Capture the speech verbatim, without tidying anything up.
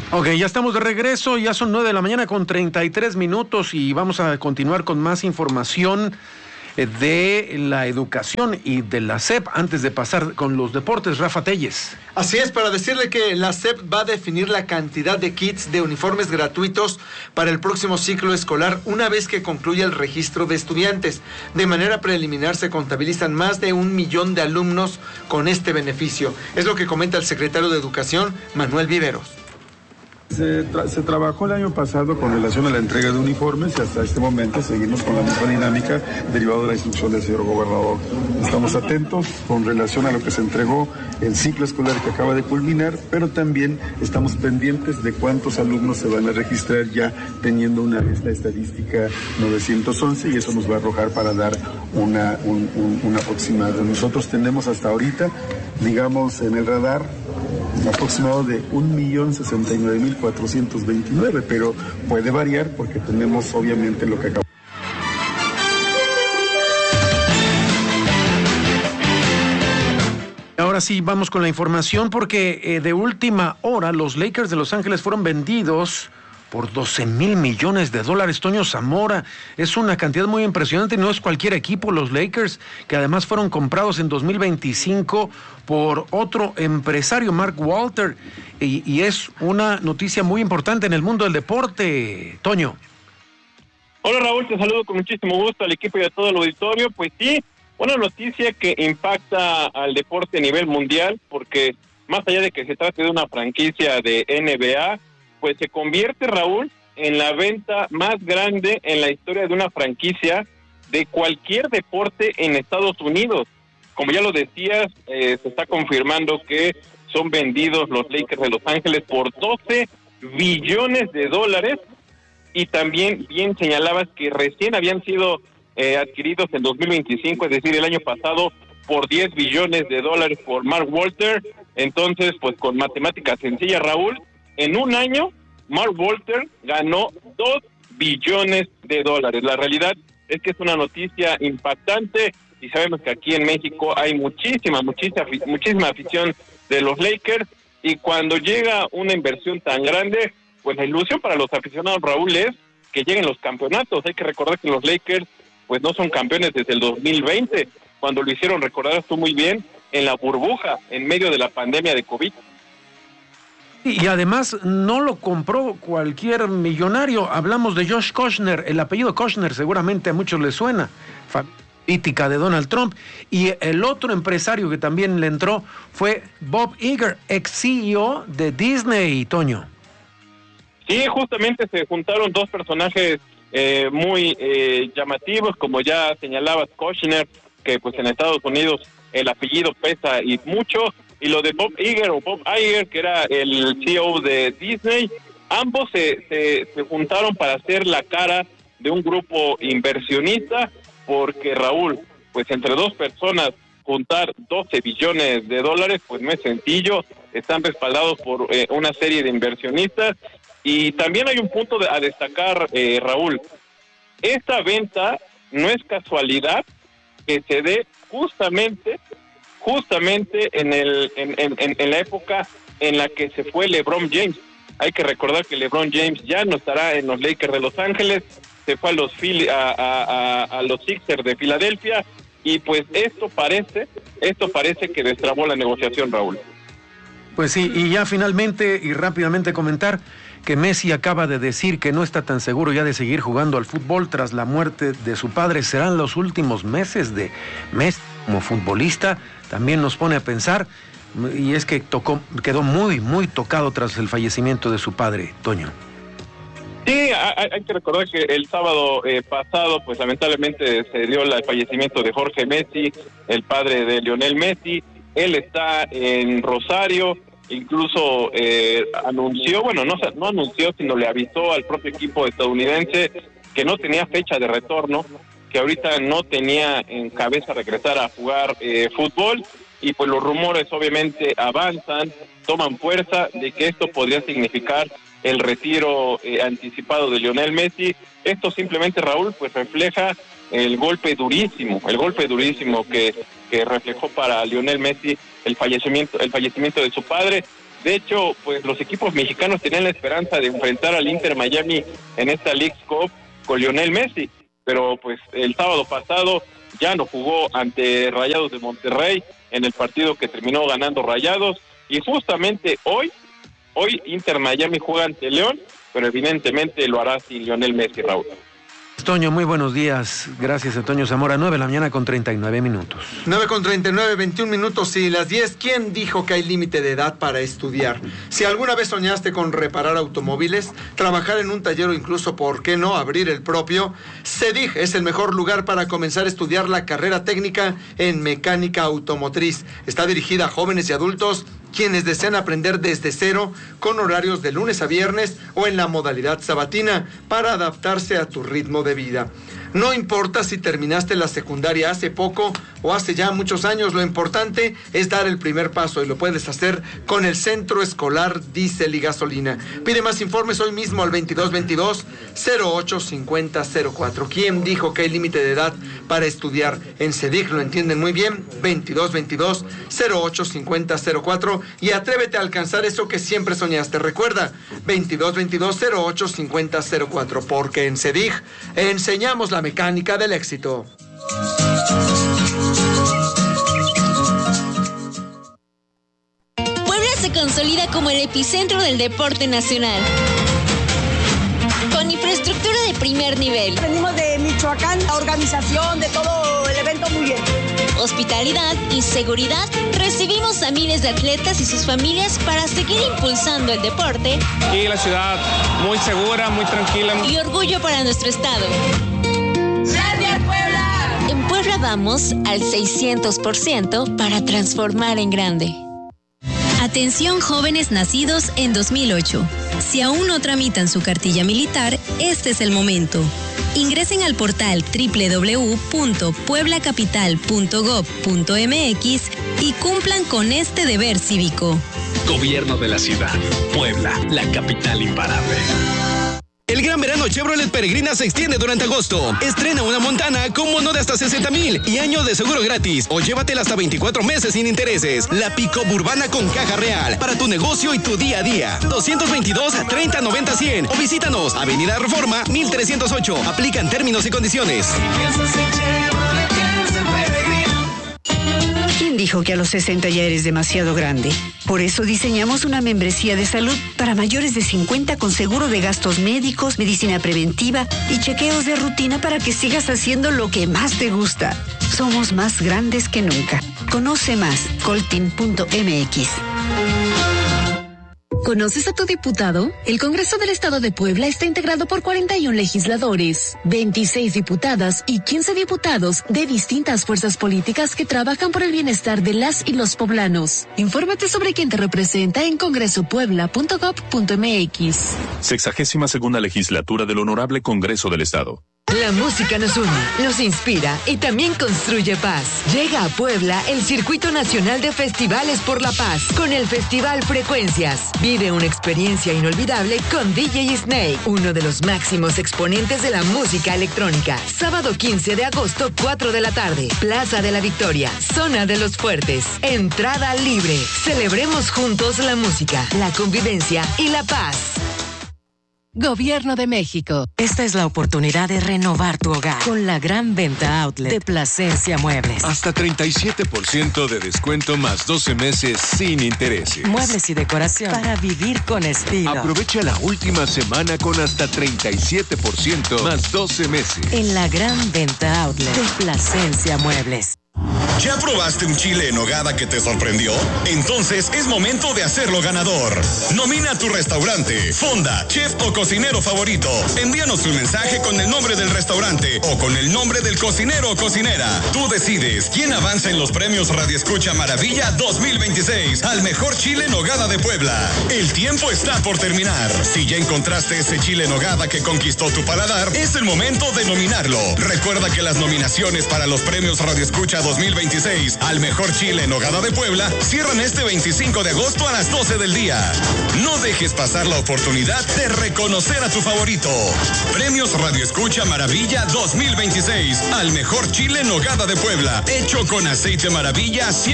Ok, ya estamos de regreso, ya son nueve de la mañana con treinta y tres minutos y vamos a continuar con más información de la educación y de la S E P antes de pasar con los deportes. Rafa Telles. Así es, para decirle que la S E P va a definir la cantidad de kits de uniformes gratuitos para el próximo ciclo escolar una vez que concluya el registro de estudiantes. De manera preliminar se contabilizan más de un millón de alumnos con este beneficio. Es lo que comenta el secretario de Educación, Manuel Viveros. Se, tra- se trabajó el año pasado con relación a la entrega de uniformes y hasta este momento seguimos con la misma dinámica derivada de la instrucción del señor gobernador. Estamos atentos con relación a lo que se entregó el ciclo escolar que acaba de culminar, pero también estamos pendientes de cuántos alumnos se van a registrar ya teniendo una lista estadística novecientos once y eso nos va a arrojar para dar una, un, un, un aproximado. Nosotros tenemos hasta ahorita, digamos, en el radar un aproximado de un millón sesenta y nueve mil cuatrocientos veintinueve, pero puede variar porque tenemos obviamente lo que acabamos. Ahora sí, vamos con la información porque eh, de última hora los Lakers de Los Ángeles fueron vendidos por doce mil millones de dólares. Toño Zamora, es una cantidad muy impresionante, no es cualquier equipo, los Lakers, que además fueron comprados en dos mil veinticinco por otro empresario, Mark Walter, y, y es una noticia muy importante en el mundo del deporte. Toño. Hola Raúl, te saludo con muchísimo gusto al equipo y a todo el auditorio. Pues sí, una noticia que impacta al deporte a nivel mundial, porque más allá de que se trate de una franquicia de N B A, pues se convierte, Raúl, en la venta más grande en la historia de una franquicia de cualquier deporte en Estados Unidos. Como ya lo decías, eh, se está confirmando que son vendidos los Lakers de Los Ángeles por doce billones de dólares, y también bien señalabas que recién habían sido eh, adquiridos en dos mil veinticinco, es decir, el año pasado, por diez billones de dólares por Mark Walter. Entonces, pues con matemáticas sencillas, Raúl, en un año, Mark Walter ganó dos billones de dólares. La realidad es que es una noticia impactante y sabemos que aquí en México hay muchísima, muchísima, muchísima afición de los Lakers, y cuando llega una inversión tan grande, pues la ilusión para los aficionados, Raúl, es que lleguen los campeonatos. Hay que recordar que los Lakers pues no son campeones desde el dos mil veinte, cuando lo hicieron, recordarás tú muy bien, en la burbuja, en medio de la pandemia de COVID. Y además no lo compró cualquier millonario. Hablamos de Josh Kushner, el apellido Kushner seguramente a muchos les suena, política de Donald Trump. Y el otro empresario que también le entró fue Bob Iger, ex C E O de Disney, Toño. Sí, justamente se juntaron dos personajes eh, muy eh, llamativos, como ya señalabas, Kushner, que pues en Estados Unidos el apellido pesa y mucho, y lo de Bob Iger o Bob Iger, que era el C E O de Disney. Ambos se, se, se juntaron para hacer la cara de un grupo inversionista, porque Raúl, pues entre dos personas juntar doce billones de dólares, pues no es sencillo. Están respaldados por eh, una serie de inversionistas, y también hay un punto de, a destacar, eh, Raúl. Esta venta no es casualidad que se dé justamente justamente en el en, en, en la época en la que se fue LeBron James. Hay que recordar que LeBron James ya no estará en los Lakers de Los Ángeles, se fue a los Philly, a, a, a, a los Sixers de Filadelfia, y pues esto parece, esto parece que destrabó la negociación, Raúl. Pues sí, y ya finalmente y rápidamente comentar que Messi acaba de decir que no está tan seguro ya de seguir jugando al fútbol tras la muerte de su padre. Serán los últimos meses de Messi como futbolista. También nos pone a pensar, y es que tocó, quedó muy, muy tocado tras el fallecimiento de su padre, Toño. Sí, hay, hay que recordar que el sábado eh, pasado, pues lamentablemente se dio el fallecimiento de Jorge Messi, el padre de Lionel Messi. Él está en Rosario, incluso eh, anunció, bueno, no, no anunció, sino le avisó al propio equipo estadounidense que no tenía fecha de retorno, que ahorita no tenía en cabeza regresar a jugar eh, fútbol, y pues los rumores obviamente avanzan, toman fuerza de que esto podría significar el retiro eh, anticipado de Lionel Messi. Esto simplemente, Raúl, pues refleja el golpe durísimo, el golpe durísimo que, que reflejó para Lionel Messi el fallecimiento, el fallecimiento de su padre. De hecho, pues los equipos mexicanos tenían la esperanza de enfrentar al Inter Miami en esta Leagues Cup con Lionel Messi, pero pues el sábado pasado ya no jugó ante Rayados de Monterrey en el partido que terminó ganando Rayados, y justamente hoy, hoy Inter Miami juega ante León, pero evidentemente lo hará sin Lionel Messi, Raúl. Toño, muy buenos días. Gracias, Toño Zamora. nueve de la mañana con treinta y nueve minutos. nueve con treinta y nueve, veintiún minutos y las diez. ¿Quién dijo que hay límite de edad para estudiar? Si alguna vez soñaste con reparar automóviles, trabajar en un taller o incluso, ¿por qué no, abrir el propio? CEDIG es el mejor lugar para comenzar a estudiar la carrera técnica en mecánica automotriz. Está dirigida a jóvenes y adultos quienes desean aprender desde cero, con horarios de lunes a viernes o en la modalidad sabatina, para adaptarse a tu ritmo de vida. No importa si terminaste la secundaria hace poco o hace ya muchos años, lo importante es dar el primer paso, y lo puedes hacer con el Centro Escolar Diésel y Gasolina. Pide más informes hoy mismo al veintidós veintidós, cero ocho cincuenta cero cuatro. ¿Quién dijo que hay límite de edad para estudiar? En CEDIG lo entienden muy bien. veintidós veintidós, cero ocho cincuenta cero cuatro, y atrévete a alcanzar eso que siempre soñaste. Recuerda, veintidós veintidós, cero ocho cincuenta cero cuatro, porque en CEDIG enseñamos la mecánica del éxito. Puebla se consolida como el epicentro del deporte nacional, con infraestructura de primer nivel. Venimos de Michoacán, la organización de todo el evento muy bien. Hospitalidad y seguridad. Recibimos a miles de atletas y sus familias para seguir impulsando el deporte. Y la ciudad muy segura, muy tranquila. Y orgullo para nuestro estado. ¡Gracias, Puebla! En Puebla vamos al seiscientos por ciento para transformar en grande. Atención jóvenes nacidos en dos mil ocho. Si aún no tramitan su cartilla militar, este es el momento. Ingresen al portal doble u doble u doble u punto puebla capital punto gob punto eme equis y cumplan con este deber cívico. Gobierno de la ciudad. Puebla, la capital imparable. El gran verano Chevrolet Peregrina se extiende durante agosto. Estrena una Montana con bono de hasta sesenta mil y año de seguro gratis, o llévatela hasta veinticuatro meses sin intereses. La Pick-up urbana con caja real para tu negocio y tu día a día. doscientos veintidós, treinta, noventa, cien. O visítanos, Avenida Reforma, mil trescientos ocho. Aplican términos y condiciones. ¿Quién dijo que a los sesenta ya eres demasiado grande? Por eso diseñamos una membresía de salud para mayores de cincuenta con seguro de gastos médicos, medicina preventiva y chequeos de rutina para que sigas haciendo lo que más te gusta. Somos más grandes que nunca. Conoce más, coltin punto eme equis. ¿Conoces a tu diputado? El Congreso del Estado de Puebla está integrado por cuarenta y un legisladores, veintiséis diputadas y quince diputados de distintas fuerzas políticas que trabajan por el bienestar de las y los poblanos. Infórmate sobre quién te representa en congreso puebla punto gob punto eme equis. Sexagésima segunda legislatura del Honorable Congreso del Estado. La música nos une, nos inspira y también construye paz. Llega a Puebla el Circuito Nacional de Festivales por la Paz con el Festival Frecuencias. Vive una experiencia inolvidable con D J Snake, uno de los máximos exponentes de la música electrónica. Sábado quince de agosto, cuatro de la tarde, Plaza de la Victoria, Zona de los Fuertes. Entrada libre. Celebremos juntos la música, la convivencia y la paz. Gobierno de México. Esta es la oportunidad de renovar tu hogar con la gran venta outlet de Plasencia Muebles. Hasta treinta y siete por ciento de descuento más doce meses sin intereses. Muebles y decoración para vivir con estilo. Aprovecha la última semana con hasta treinta y siete por ciento más doce meses. En la gran venta outlet de Plasencia Muebles. ¿Ya probaste un chile en nogada que te sorprendió? Entonces es momento de hacerlo ganador. Nomina a tu restaurante, fonda, chef o cocinero favorito. Envíanos un mensaje con el nombre del restaurante o con el nombre del cocinero o cocinera. Tú decides quién avanza en los premios Radio Escucha Maravilla dos mil veintiséis al mejor chile en nogada de Puebla. El tiempo está por terminar. Si ya encontraste ese chile en nogada que conquistó tu paladar, es el momento de nominarlo. Recuerda que las nominaciones para los premios Radio Escucha dos mil veintiséis al mejor chile en nogada de Puebla cierran este veinticinco de agosto a las doce del día. No dejes pasar la oportunidad de reconocer a tu favorito. Premios Radio Escucha Maravilla dos mil veintiséis al mejor chile en nogada de Puebla, hecho con aceite Maravilla